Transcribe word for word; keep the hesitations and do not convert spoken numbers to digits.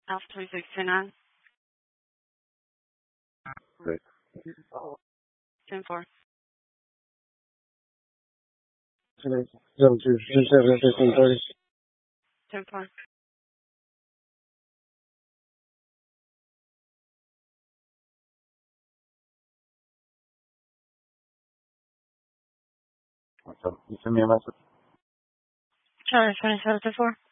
Alpha three six two nine. Great. ten four. Zero two two seven fifteen thirty. ten four. What's up? You send me a message? Charlie twenty seven two four.